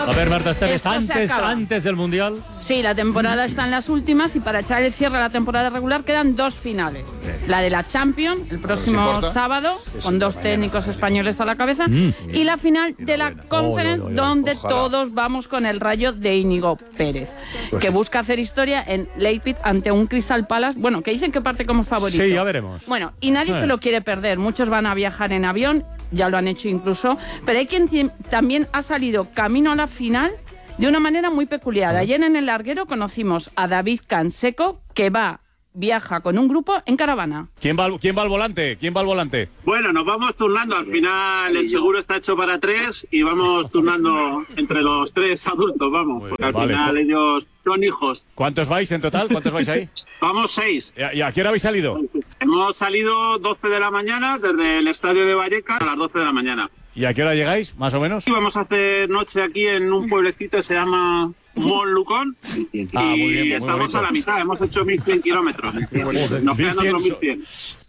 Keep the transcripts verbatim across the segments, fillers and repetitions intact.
A ver, Marta Esteves, Esto se antes, acaba. antes del Mundial. Sí, la temporada está en las últimas y para echar el cierre a la temporada regular quedan dos finales. La de la Champions, el próximo sábado, con dos técnicos españoles a la cabeza, Mm. y la final de la Conference, Oy, oy, oy, oy. donde Ojalá. todos vamos con el Rayo de Íñigo Pérez, que busca hacer historia en Leipzig ante un Crystal Palace, bueno, que dicen que parte como favorito. Sí, ya veremos. Bueno, y nadie Eh. se lo quiere perder. Muchos van a viajar en avión, ya lo han hecho incluso, pero hay quien ti- también ha salido camino a la final de una manera muy peculiar. Ayer en el larguero conocimos a David Canseco, que va, viaja con un grupo en caravana. ¿Quién va, al- ¿Quién va al volante? ¿Quién va al volante? Bueno, nos vamos turnando. Al final el seguro está hecho para tres y vamos turnando entre los tres adultos, vamos. Muy Porque bien, al vale. final ellos son hijos. ¿Cuántos vais en total? ¿Cuántos vais ahí? Vamos seis. ¿Y a, y a qué hora habéis salido? Hemos salido doce de la mañana desde el estadio de Vallecas a las doce de la mañana. ¿Y a qué hora llegáis, más o menos? Y vamos a hacer noche aquí en un pueblecito que se llama Montlucón. Y Ah, muy bien, muy estamos bonito. a la mitad, hemos hecho mil cien kilómetros. Nos quedan otros mil cien.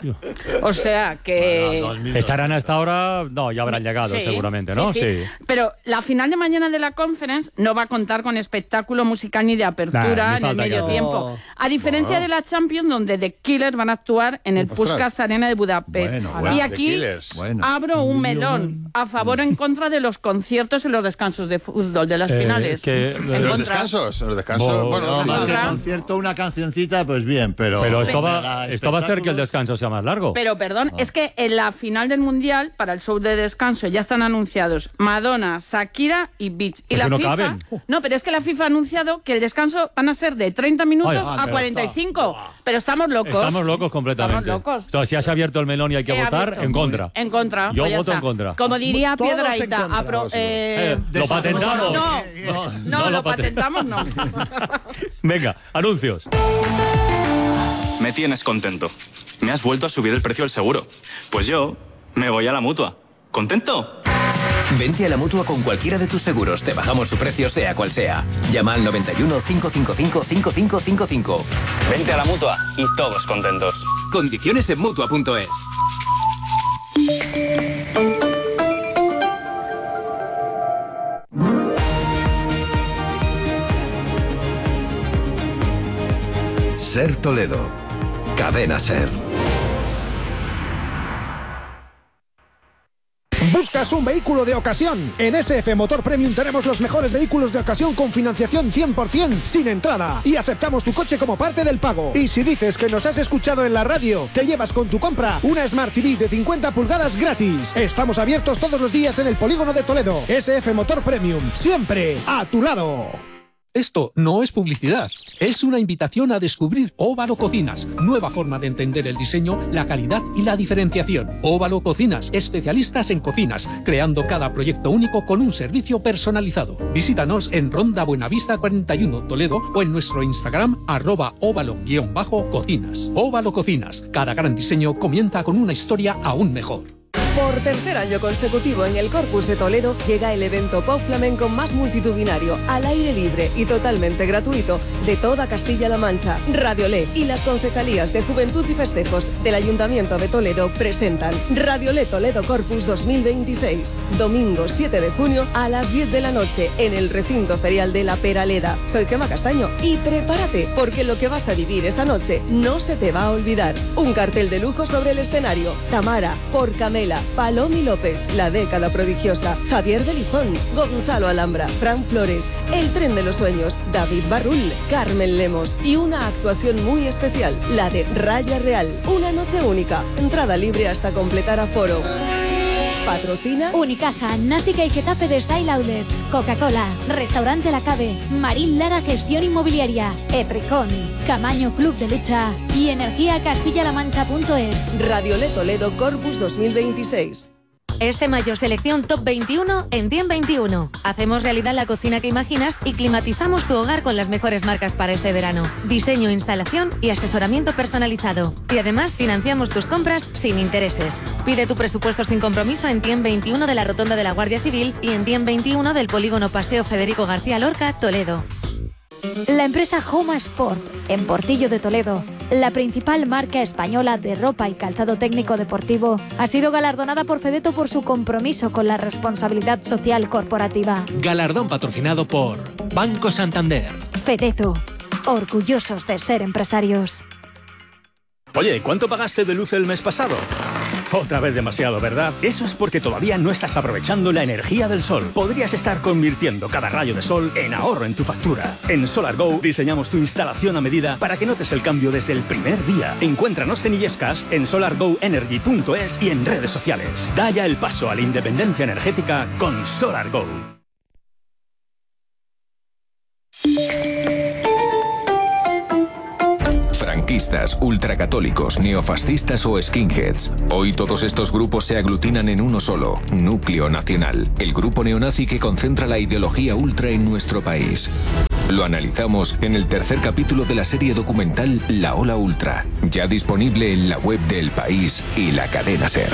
O sea que... Estarán hasta ahora, no, ya habrán llegado Sí, seguramente, sí, ¿no? sí. Pero la final de mañana de la Conference no va a contar con espectáculo musical ni de Nah, apertura ni en el falta medio que- tiempo. A diferencia de la Champions, donde The Killers van a actuar en el Ostras. Puskás Arena de Budapest. Bueno, y bueno, aquí The Killers. Bueno. abro un melón a favor o en contra de los conciertos en los descansos de fútbol de las Eh, finales. que- En Los contra. descansos, los descansos. Bo- bueno, no, sí, Más sí. que Otra. concierto, una cancioncita, pues bien, pero... Pero esto Venga, va, esto va a hacer que el espectáculos. descanso sea más largo. Pero perdón, es que en la final del Mundial, para el show de descanso, ya están anunciados Madonna, Shakira y Beach. Y Pues la que no FIFA, caben. no, pero es que la FIFA ha anunciado que el descanso van a ser de treinta minutos Ay, a pero cuarenta y cinco. Pero estamos locos. Estamos locos completamente. Estamos locos. Entonces, si has abierto el melón y hay que He votar, abierto. en contra. En contra. Yo pues ya voto está. en contra. Como diría Todos en Piedrahita, contra. apro- No, sí, eh, Eh, lo patentamos. No, No, no, no lo lo pate- patentamos no. Venga, anuncios. Me tienes contento. Me has vuelto a subir el precio del seguro. Pues yo me voy a la Mutua. ¿Contento? Vente a la Mutua con cualquiera de tus seguros. Te bajamos su precio sea cual sea. Llama al noventa y uno, cinco cinco cinco, cinco cinco cinco cinco. Vente a la Mutua y todos contentos. Condiciones en Mutua punto es. Ser Toledo. Cadena Ser. ¿Buscas un vehículo de ocasión? En S F Motor Premium tenemos los mejores vehículos de ocasión con financiación cien por ciento sin entrada y aceptamos tu coche como parte del pago. Y si dices que nos has escuchado en la radio, te llevas con tu compra una Smart T V de cincuenta pulgadas gratis. Estamos abiertos todos los días en el polígono de Toledo. S F Motor Premium, siempre a tu lado. Esto no es publicidad, es una invitación a descubrir Óvalo Cocinas, nueva forma de entender el diseño, la calidad y la diferenciación. Óvalo Cocinas, especialistas en cocinas, creando cada proyecto único con un servicio personalizado. Visítanos en Ronda Buenavista cuarenta y uno Toledo o en nuestro Instagram arroba óvalo-cocinas. Óvalo Cocinas, cada gran diseño comienza con una historia aún mejor. Por tercer año consecutivo en el Corpus de Toledo llega el evento pop flamenco más multitudinario, al aire libre y totalmente gratuito de toda Castilla-La Mancha. Radiolé y las concejalías de Juventud y Festejos del Ayuntamiento de Toledo presentan Radiolé Toledo Corpus dos mil veintiséis. Domingo siete de junio a las diez de la noche en el recinto ferial de La Peraleda. Soy Gemma Castaño y prepárate porque lo que vas a vivir esa noche no se te va a olvidar. Un cartel de lujo sobre el escenario. Tamara, por Camela, Palomi López, La Década Prodigiosa, Javier Belizón, Gonzalo Alhambra, Fran Flores, El Tren de los Sueños, David Barrul, Carmen Lemos y una actuación muy especial, la de Raya Real. Una noche única, entrada libre hasta completar aforo. Patrocina Unicaja, Násica y Getafe de Style Outlets, Coca-Cola, Restaurante La Cave, Marín Lara Gestión Inmobiliaria, Eprecon, Camaño Club de Lucha y Energía Castilla-La Mancha punto es. Radiolé Toledo Corpus dos mil veintiséis. Este mayo selección Top veintiuno en Tiem veintiuno. Hacemos realidad la cocina que imaginas y climatizamos tu hogar con las mejores marcas para este verano. Diseño, instalación y asesoramiento personalizado. Y además financiamos tus compras sin intereses. Pide tu presupuesto sin compromiso en Tiem veintiuno de la Rotonda de la Guardia Civil y en Tiem veintiuno del Polígono Paseo Federico García Lorca, Toledo. La empresa Homa Sport, en Portillo de Toledo, la principal marca española de ropa y calzado técnico deportivo, ha sido galardonada por Fedeto por su compromiso con la responsabilidad social corporativa. Galardón patrocinado por Banco Santander. Fedeto, orgullosos de ser empresarios. Oye, ¿cuánto pagaste de luz el mes pasado? Otra vez demasiado, ¿verdad? Eso es porque todavía no estás aprovechando la energía del sol. Podrías estar convirtiendo cada rayo de sol en ahorro en tu factura. En SolarGo diseñamos tu instalación a medida para que notes el cambio desde el primer día. Encuéntranos en Illescas, en solar go energy punto es y en redes sociales. Da ya el paso a la independencia energética con SolarGo. Franquistas, ultracatólicos, neofascistas o skinheads. Hoy todos estos grupos se aglutinan en uno solo, Núcleo Nacional, el grupo neonazi que concentra la ideología ultra en nuestro país. Lo analizamos en el tercer capítulo de la serie documental La Ola Ultra, ya disponible en la web de El País y la cadena SER.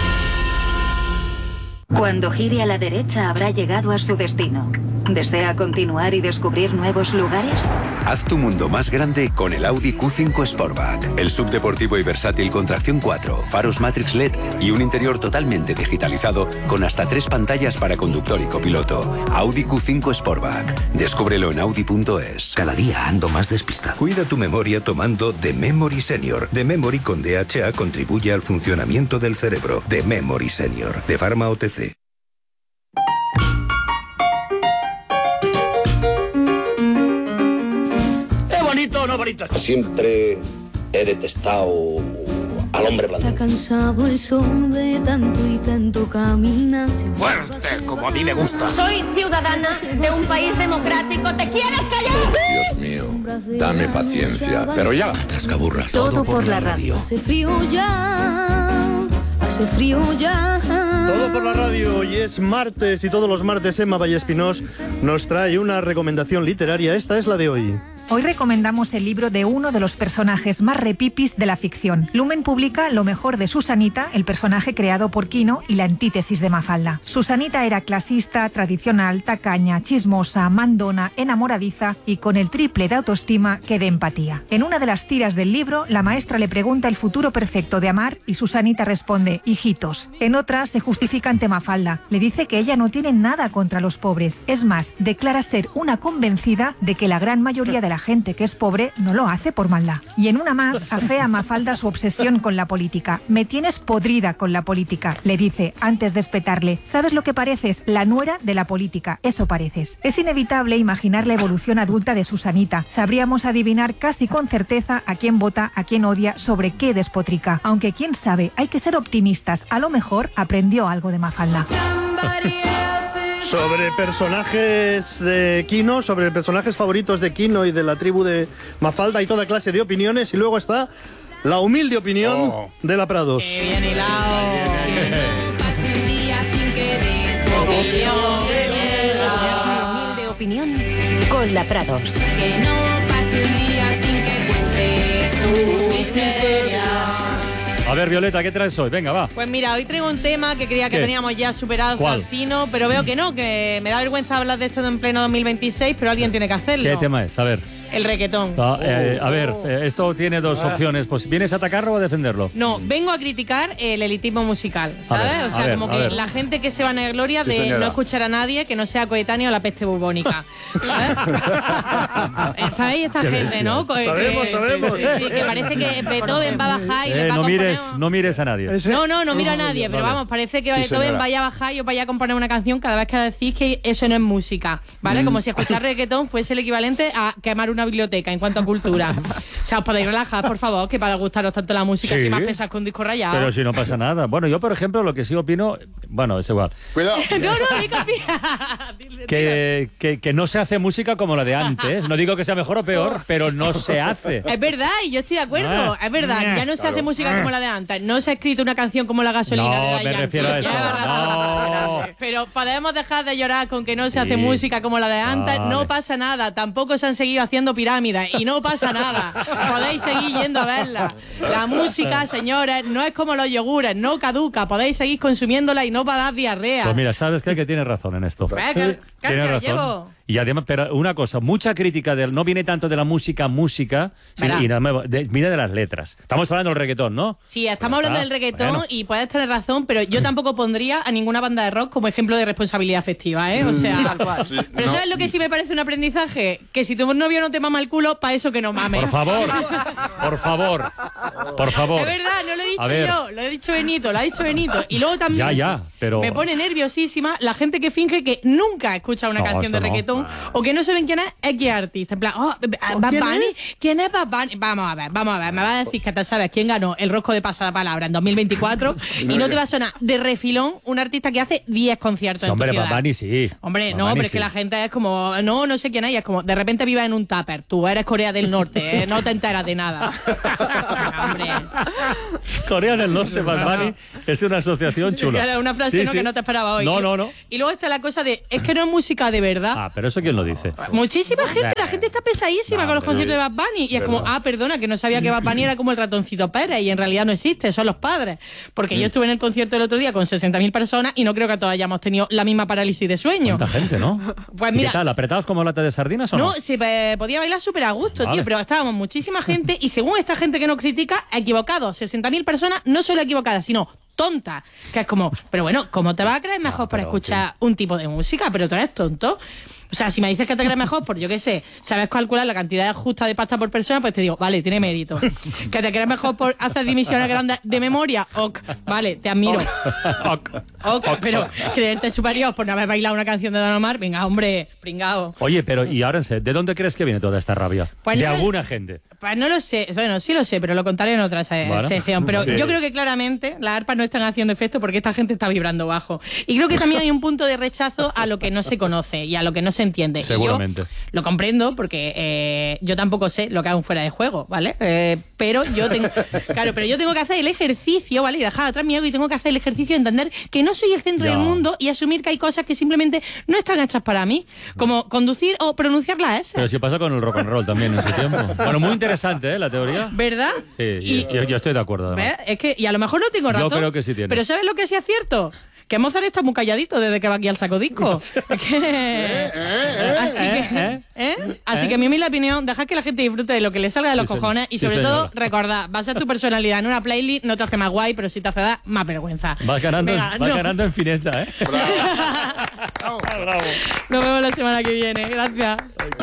Cuando gire a la derecha habrá llegado a su destino. ¿Desea continuar y descubrir nuevos lugares? Haz tu mundo más grande con el Audi Q cinco Sportback. El subdeportivo y versátil con tracción cuatro, faros Matrix L E D y un interior totalmente digitalizado con hasta tres pantallas para conductor y copiloto. Audi Q cinco Sportback. Descúbrelo en audi punto es. Cada día ando más despistado. Cuida tu memoria tomando The Memory Senior. The Memory con D H A contribuye al funcionamiento del cerebro. The Memory Senior. De Pharma O T C. ¿Bonito o no bonito? Siempre he detestado al hombre blanco. Está cansado el sol de tanto y tanto caminar. Fuerte, como a mí me gusta. Soy ciudadana de un país democrático. ¿Te quieres callar? Dios mío, dame paciencia. Pero ya. Atascaburras. Todo, Todo por, por la radio. Hace frío ya. Hace frío ya. Todo por la radio. Hoy es martes y todos los martes Emma Vallespinós nos trae una recomendación literaria. Esta es la de hoy. Hoy recomendamos el libro de uno de los personajes más repipis de la ficción. Lumen publica Lo mejor de Susanita, el personaje creado por Quino y la antítesis de Mafalda. Susanita era clasista, tradicional, tacaña, chismosa, mandona, enamoradiza y con el triple de autoestima que de empatía. En una de las tiras del libro, la maestra le pregunta el futuro perfecto de Amar y Susanita responde, hijitos. En otra, se justifica ante Mafalda. Le dice que ella no tiene nada contra los pobres. Es más, declara ser una convencida de que la gran mayoría de la gente que es pobre no lo hace por maldad. Y en una más, afea a Mafalda su obsesión con la política. Me tienes podrida con la política, le dice, antes de espetarle. ¿Sabes lo que pareces? La nuera de la política. Eso pareces. Es inevitable imaginar la evolución adulta de Susanita. Sabríamos adivinar casi con certeza a quién vota, a quién odia, sobre qué despotrica. Aunque quién sabe, hay que ser optimistas. A lo mejor aprendió algo de Mafalda. Sobre personajes de Quino, sobre personajes favoritos de Quino y de la tribu de Mafalda, hay toda clase de opiniones y luego está la humilde opinión oh. de la Prados. ¡Qué bien hilado! Pase un día sin que des humilde opinión con la Prados. Que no pase un día sin que cuentes tus miserias. A ver, Violeta, ¿qué traes hoy? Venga, va. Pues mira, hoy traigo un tema que creía que ¿Qué? teníamos ya superado ¿Cuál? al fino, pero veo que no, que me da vergüenza hablar de esto en pleno dos mil veintiséis, pero alguien tiene que hacerlo. ¿Qué tema es? A ver. El reguetón. Ah, eh, a ver, eh, esto tiene dos ah. opciones. Pues, ¿vienes a atacarlo o a defenderlo? No, vengo a criticar el elitismo musical, ¿sabes? Ver, o sea, ver, como que ver. la gente que se va a gloria Sí, de señora. no escuchar a nadie que no sea coetáneo a la peste bubónica. ¿Sabes? ¿Sabéis esta Qué gente, bestia. no? Que, Sabemos, que, sabemos. Sí, sí, sí, que parece que Beethoven va a bajar y Eh, le va no a componer... mires, no mires a nadie. No, no, no miro a nadie, pero Vale. vamos, parece que Sí, Beethoven señora. vaya a bajar y os vaya a componer una canción cada vez que decís que eso no es música, ¿vale? Mm. Como si escuchar reggaetón fuese el equivalente a quemar una biblioteca en cuanto a cultura. O sea, os podéis relajar, por favor, que para gustaros tanto la música, Sí. si más pesas con un disco rayado. Pero si no pasa nada. Bueno, yo, por ejemplo, lo que sí opino... Bueno, es igual. Cuidado. no, no, diga, Que, que, que no se hace música como la de antes. No digo que sea mejor o peor, pero no se hace. Es verdad, y yo estoy de acuerdo. Ah. Es verdad, ya no se Claro. hace música como la de antes. No se ha escrito una canción como La gasolina de No, Daddy me Yankee. refiero a eso. No. Pero podemos dejar de llorar con que no se hace Sí. música como la de antes. Vale. No pasa nada. Tampoco se han seguido haciendo pirámides y no pasa nada. Podéis seguir yendo a verla. La música, señores, no es como los yogures, no caduca. Podéis seguir consumiéndola y no va a dar diarrea. Pues mira, sabes qué? Que tienes razón en esto. Venga, Tienes cambia, razón. llevo. Y además, pero una cosa, mucha crítica del, no viene tanto de la música, música, sino, y no, de, viene de las letras. Estamos hablando del reggaetón, ¿no? Sí, estamos hablando del reggaetón bueno. y puedes tener razón, pero yo tampoco pondría a ninguna banda de rock como ejemplo de responsabilidad afectiva, ¿eh? O sea, sí, pero no. ¿sabes lo que sí me parece un aprendizaje? Que si tu novio no te mama el culo, para eso que no mames. Por favor, por favor, por favor. Es verdad, no lo he A dicho ver. yo, lo he dicho Benito, lo ha dicho Benito. Y luego también Ya, ya, pero... me pone nerviosísima la gente que finge que nunca escucha una No, canción de eso no. reggaetón o que no saben quién es X artista. En plan, oh, Bad ¿quién Bunny, es? ¿quién es Bad Bunny? Vamos a ver, vamos a ver, me va a decir que te sabes quién ganó el rosco de pasapalabra en dos mil veinticuatro y no te va a sonar de refilón un artista que hace diez conciertos Sí, en tu hombre, ciudad. Bad Bunny sí. Hombre, Bad no, Bunny pero es que sí. la gente es como, no, no sé quién hay, es como, de repente vives en un tupper, tú eres Corea del Norte, ¿eh? No te enteras de nada. Hombre. Corea del Norte, Bad Bunny, es una asociación chula. Era una frase Sí, ¿no? sí. que no te esperaba hoy. No, no, no. Y luego está la cosa de, es que no es música de verdad. Ah, pero eso quién lo dice. Muchísima gente, la gente está pesadísima No, con los hombre, conciertos de Bad Bunny. Y es como, verdad. ah, perdona, que no sabía que Bad Bunny era como el ratoncito Pérez y en realidad no existe, son los padres. Porque Sí. yo estuve en el concierto el otro día con sesenta mil personas y no creo que todos hayamos tenido la misma parálisis de sueño. ¿Cuánta gente, no? Pues ¿Y mira, qué tal? ¿Apretados como lata de sardinas o no? no, se eh, podía bailar súper a gusto, Vale. tío, pero estábamos muchísima gente y según esta gente que nos critica, equivocados. sesenta mil personas no solo equivocadas, sino tontas. Que es como, pero bueno, ¿cómo te vas a creer mejor por escuchar un tipo de música? Pero tú eres tonto. O sea, si me dices que te crees mejor por, yo qué sé, sabes calcular la cantidad justa de pasta por persona, pues te digo, vale, tiene mérito. Que te crees mejor por hacer divisiones grandes de memoria, ok, vale, te admiro. Ok. Ok, pero creerte superior por no haber bailado una canción de Don Omar, venga, hombre, pringao. Oye, pero y ahora en serio, ¿de dónde crees que viene toda esta rabia? Pues de no- alguna gente. Pues no lo sé, bueno, sí lo sé, pero lo contaré en otra se- Bueno. sección. Pero Sí. yo creo que claramente las arpas no están haciendo efecto porque esta gente está vibrando bajo. Y creo que también hay un punto de rechazo a lo que no se conoce y a lo que no se entiende. Y yo Seguramente. lo comprendo porque eh, yo tampoco sé lo que hago fuera de juego, ¿vale? Eh, pero yo tengo, claro, pero yo tengo que hacer el ejercicio, ¿vale? Y dejar atrás mi ego y tengo que hacer el ejercicio de entender que no soy el centro Ya. del mundo y asumir que hay cosas que simplemente no están hechas para mí, como conducir o pronunciar la S. Pero si pasa con el rock and roll también en su tiempo. Bueno, muy interesante, ¿eh? La teoría. ¿Verdad? Sí, y, Y- yo, yo estoy de acuerdo, además. ¿Ves? Es que, y a lo mejor no tengo Yo razón. creo que sí tiene. Pero ¿sabes lo que sí es cierto? Que Mozart está muy calladito desde que va aquí al saco disco. Es que... Así que, ¿eh? Así que, mi humilde opinión, dejad que la gente disfrute de lo que le salga de los Sí, señor. cojones y Sí, sobre señora. todo, recordad, basar tu personalidad en una playlist no te hace más guay, pero sí te hace dar más vergüenza. Vas ganando, Venga, vas no. ganando en fineza, ¿eh? Bravo. Nos vemos la semana que viene. Gracias.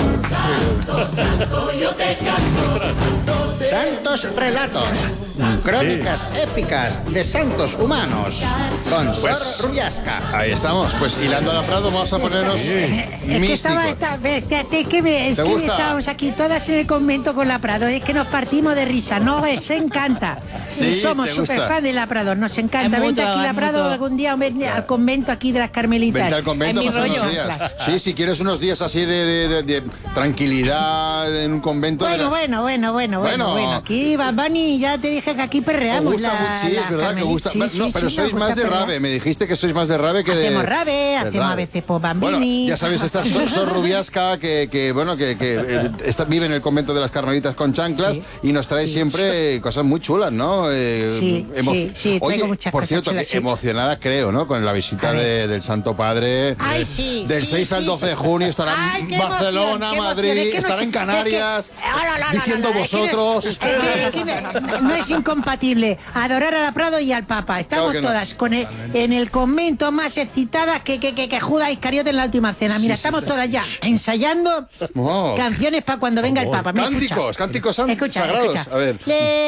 Santos relatos, crónicas épicas de santos humanos, con Sor Pues- Rullasca. Ahí estamos, pues hilando la Prado vamos a ponernos Es que místicos. estaba, esta- es que, me- es ¿Te que gusta? estábamos aquí todas en el convento con la Prado, es que nos partimos de risa, no, es encanta. Sí, Y somos ¿te gusta? súper fan de la Prado, nos encanta. Es Vente mutuo, aquí la es Prado mutuo. algún día ven al convento aquí de las Carmelitas. Vente al convento a Es mi pasar unos rollo. días. Sí, si quieres unos días así de, de- de- de tranquilidad en un convento. de Bueno, las- bueno, bueno, bueno, bueno, Bueno. bueno. Aquí, Bad Bunny, ya te dije que aquí Me perreamos. gusta la- mucho, sí, la es verdad que Carmelita. gusta. Sí, no, sí, pero sí, sois nos más gusta de perrear. rave. Me dijiste que sois más de rave que de. Hacemos rave, de hacemos rave. a veces por Bueno, Bambini. ya sabéis, esta Sor, Sor Rubiasca que, que, bueno, que, que eh, está- vive en el convento de las Carmelitas con chanclas Sí. y nos trae siempre cosas muy chulas, ¿no? Eh, Sí, emo- sí, sí, traigo Oye, muchas por cosas cierto, chulas, que sí. emocionada creo, ¿no? Con la visita de- del Santo Padre. Ay, eh, sí, Del sí, seis al sí, doce de sí. junio estará Ay, en qué emoción, Barcelona, qué emoción, Madrid, es que no estará sé- en Canarias, es que- ah, no, no, no, diciendo no, no, es que no- vosotros. es que- es que no, no es incompatible adorar a la Prado y al Papa. Estamos Claro que no. todas con el- en el convento más excitadas que, que, que, que Judas Iscariote en la última cena. Mira, Sí, sí, estamos sí. todas ya ensayando Oh. canciones para cuando venga el Papa. Mira, escucha. Cánticos, cánticos san- Escucha, sagrados. escucha. A ver. Le-